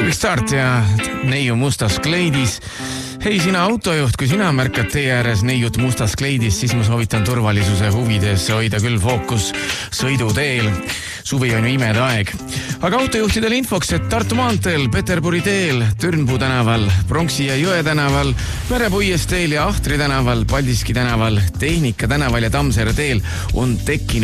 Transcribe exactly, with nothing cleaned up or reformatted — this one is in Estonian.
Start ja neiu mustas kleidis. Hei, sina autojuht, kui sina märkad tee ääres neiut mustas kleidis, siis ma soovitan turvalisuse huvides hoida küll fookus sõiduteel. Suvi on ju imed aeg. Aga autojuhtidel infoks, et Tartu maanteel, Peterburi teel, Türnpuu tänaval, Pronksi ja Jõe tänaval, Merepuiesteel ja Ahtri tänaval, Paldiski tänaval, Tehnika tänaval ja Tammsaare teel on tekkinud